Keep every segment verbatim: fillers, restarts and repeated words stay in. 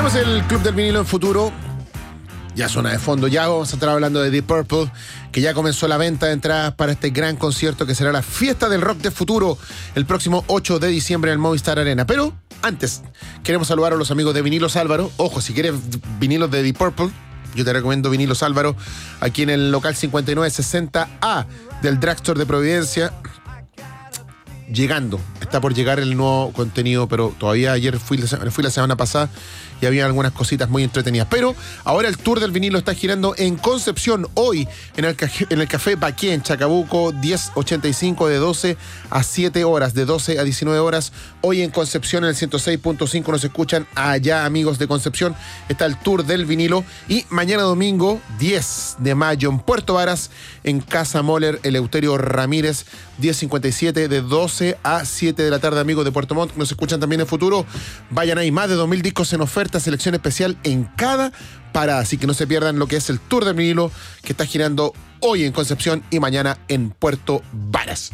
Tenemos el Club del Vinilo en Futuro. Ya suena de fondo. Ya vamos a estar hablando de Deep Purple, que ya comenzó la venta de entradas para este gran concierto que será la fiesta del rock de futuro el próximo ocho de diciembre en el Movistar Arena. Pero antes, queremos saludar a los amigos de Vinilos Álvaro. Ojo, si quieres vinilos de Deep Purple, yo te recomiendo Vinilos Álvaro, aquí en el local cincuenta y nueve sesenta A del Drugstore de Providencia. Llegando, está por llegar el nuevo contenido, pero todavía ayer fui, fui la semana pasada y había algunas cositas muy entretenidas. Pero ahora el tour del vinilo está girando en Concepción, hoy en el, en el Café Baqué, en Chacabuco, diez ochenta y cinco, de doce a siete horas, de doce a diecinueve horas. Hoy en Concepción, en el ciento seis punto cinco, nos escuchan allá, amigos de Concepción. Está el tour del vinilo. Y mañana domingo, diez de mayo, en Puerto Varas, en Casa Moller, Eleuterio Ramírez, diez cincuenta y siete, de doce a siete de la tarde, amigos de Puerto Montt, nos escuchan también en futuro. Vayan ahí, más de dos mil discos en oferta, selección especial en cada parada, así que no se pierdan lo que es el tour del vinilo que está girando hoy en Concepción y mañana en Puerto Varas.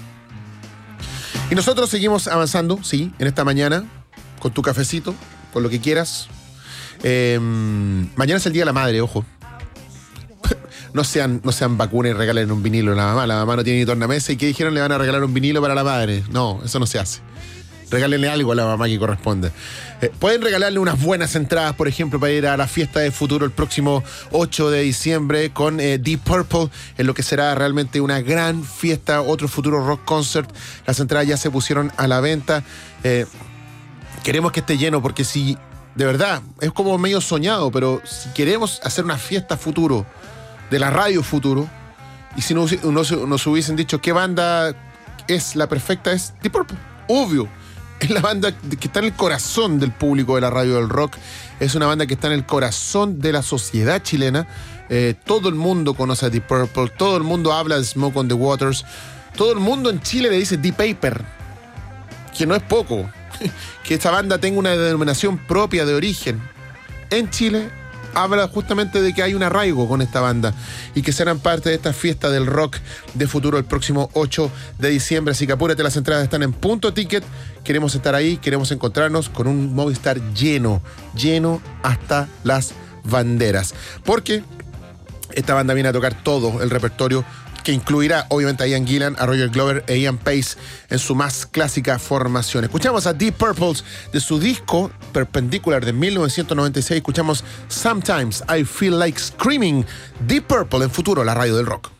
Y nosotros seguimos avanzando, sí, en esta mañana, con tu cafecito, con lo que quieras. Eh, mañana es el Día de la Madre, ojo. No sean, no sean vacunas y regalen un vinilo a la mamá. La mamá no tiene ni tornamesa. ¿Y qué dijeron? Le van a regalar un vinilo para la madre. No, eso no se hace. Regálenle algo a la mamá que corresponde. Eh, pueden regalarle unas buenas entradas, por ejemplo, para ir a la fiesta de futuro el próximo ocho de diciembre con eh, Deep Purple, en lo que será realmente una gran fiesta, otro futuro rock concert. Las entradas ya se pusieron a la venta. Eh, queremos que esté lleno, porque si, de verdad, es como medio soñado, pero si queremos hacer una fiesta futuro de la radio futuro, y si nos, nos, nos hubiesen dicho qué banda es la perfecta, es Deep Purple, obvio. Es la banda que está en el corazón del público de la radio del rock. Es una banda que está en el corazón de la sociedad chilena. Eh, todo el mundo conoce a Deep Purple. Todo el mundo habla de Smoke on the Waters. Todo el mundo en Chile le dice Deep Paper, que no es poco. Que esta banda tenga una denominación propia de origen en Chile habla justamente de que hay un arraigo con esta banda y que serán parte de esta fiesta del rock de futuro el próximo ocho de diciembre. Así que apúrate, las entradas están en Punto Ticket. Queremos estar ahí, queremos encontrarnos con un Movistar lleno, lleno hasta las banderas. Porque esta banda viene a tocar todo el repertorio, que incluirá obviamente a Ian Gillan, a Roger Glover e Ian Pace en su más clásica formación. Escuchamos a Deep Purple de su disco Perpendicular de mil novecientos noventa y seis. Escuchamos Sometimes I Feel Like Screaming. Deep Purple en futuro, la radio del rock.